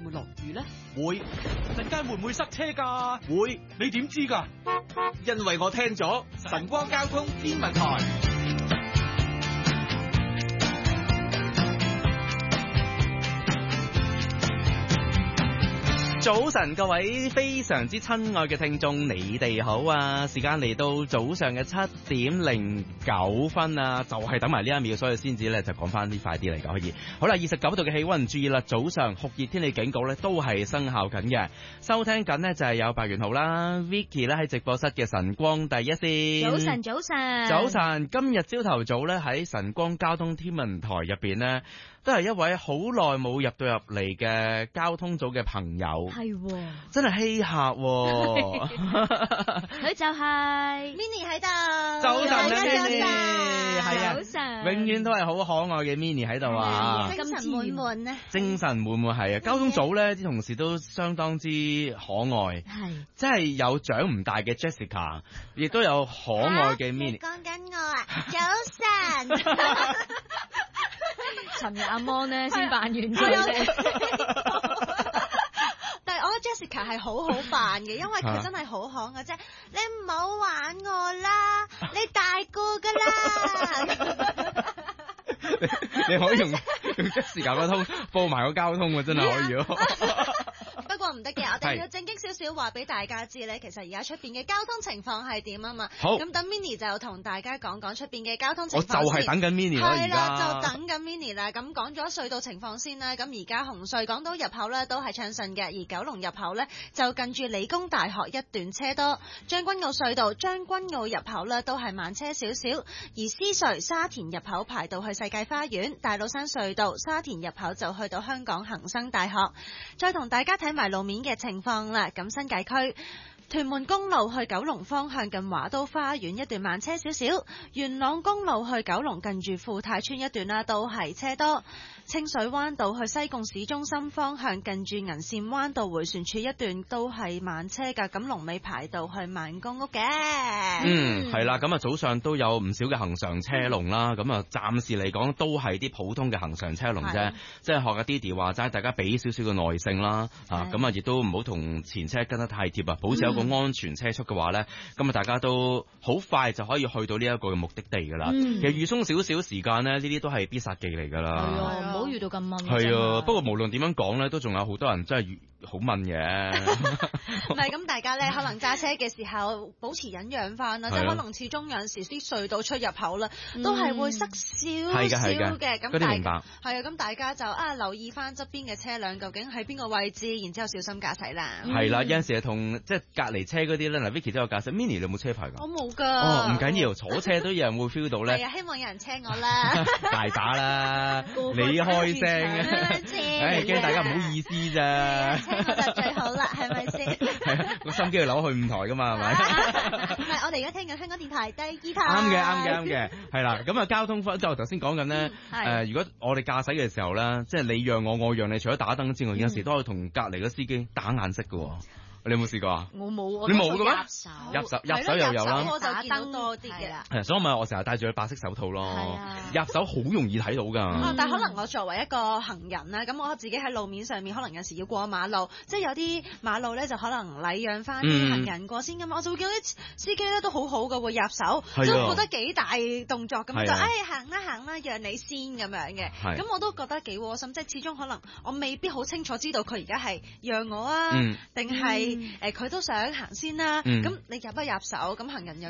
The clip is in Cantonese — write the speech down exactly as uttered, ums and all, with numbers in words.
會落雨呢？ 會。 陣間會唔會塞車㗎？ 會。 你點知㗎？ 因為我聽咗晨光交通天文台。早晨，各位非常之親愛嘅聽眾，你哋好啊！時間嚟到早上嘅七點零九分啊，就係、是、等埋呢一秒，所以先至咧就講翻啲快啲嚟㗎，可以。好啦，二十九度嘅氣溫，注意啦，早上酷熱天氣警告咧都係生效緊嘅。收聽緊呢就係有白元豪啦 ，Vicky 咧喺直播室嘅晨光第一線。 早晨，早晨， 早晨！今日朝頭早咧喺晨光交通天文台入邊呢，都係一位好耐冇入到入嚟嘅交通組嘅朋友。係、哦，真係稀客、哦。 佢就係 Minnie 喺度。 早晨啊 Minnie， 係啊， 早晨， 永遠都係好可愛嘅 Minnie 喺度啊， 精神滿滿啊， 精神滿滿係啊。交通組咧啲同事都相當之可愛，係，即係有長唔大嘅 Jessica， 亦都有可愛嘅 Minnie。 講緊我啊，早晨。 尋日阿 Mon 咧先扮完啫。 但係我覺得 Jessica 係好好扮嘅，因為佢真係好可愛啫。你唔好玩我啦，你大個噶啦。 你可以用用 Jessica 個通報埋個交通喎，真係可以咯。 不過唔得嘅，我哋要正經少少話俾大家知咧，其實而家出邊嘅交通情況係點啊嘛。 好， 咁等 Minnie 就同大家講講出邊嘅交通情況先。 我就係等緊 Minnie 啦， 係啦，就等緊 Minnie 啦。咁講咗隧道情況先啦。咁而家紅隧港島入口咧都係暢順嘅，而九龍入口咧就近住理工大學一段車多。將軍澳隧道將軍澳入口咧都係慢車少少，而獅隧沙田入口排到去世界花園，大老山隧道沙田入口就去到香港恒生大學。再同大家睇埋路面嘅情況啦，咁新界區屯門公路去九龍方向近華都花園一段慢車少少，元朗公路去九龍近住富泰村一段啦，都係車多。清水灣道去西貢市中心方向近住銀線灣道迴旋處一段都係慢車㗎，咁龍尾排到去萬公屋嘅。 嗯，係啦，咁啊早上都有唔少嘅恆常車龍啦，咁啊暫時嚟講都係啲普通嘅恆常車龍啫，即係學阿 Didi 話齋，大家俾少少嘅耐性啦，啊咁啊亦都唔好同前車跟得太貼啊，保持一個安全車速嘅話咧，咁、嗯、啊大家都好快就可以去到呢一個嘅目的地㗎啦、嗯。其實預鬆少少時間咧，呢啲都係必殺技嚟㗎啦。 唔好遇到咁悶。 係啊，不過無論點樣講咧，都仲有好多人真係好悶嘅。 唔係咁，大家咧可能揸車嘅時候保持忍讓翻啦，即係可能始終有陣時啲隧道出入口啦，都係會塞少少嘅。咁、嗯、大家係啊，咁大家就啊留意翻側邊嘅車輛究竟喺邊個位置，然之後小心駕駛啦。 係啦，有陣時係同即係隔離車嗰啲咧，嗱 Vicky 都有駕駛 ，Minnie 你有冇車牌㗎？ 我冇㗎。 哦，唔緊要，坐車都有人會 feel 到咧。 係啊，希望有人車我啦。 大把啦，你開聲啊！唉，驚大家唔好意思咋。 車我就最好啦，係咪先？ 係啊，個心機要扭去五台㗎嘛，係咪？ 唔係，我哋而家聽緊香港電台第二台。 啱嘅，啱嘅，啱嘅，係啦。咁啊，交通分即係我頭先講緊咧。誒，如果我哋駕駛嘅時候咧，即係你讓我，我讓你，除咗打燈之外，有時都可以同隔離嘅司機打眼色㗎。你有冇試過啊？ 我冇， 你冇嘅咩？ 入手， 入手入手又有啦。 我就見到多啲嘅。 係，所以咪我成日戴住佢白色手套咯。入手好容易睇到㗎。 啊，但係可能我作為一個行人啦，咁我自己喺路面上面，可能有時要過馬路，即係有啲馬路咧就可能禮讓翻啲行人過先咁、嗯、我就會見到啲司機咧都好好嘅喎，入手都覺得幾大動作咁就，哎行啦行啦，讓你先咁樣嘅。咁我都覺得幾窩心，即係始終可能我未必好清楚知道佢而家係讓我啊，定係誒佢都想行先啦。咁、嗯、你入不入手，咁行人又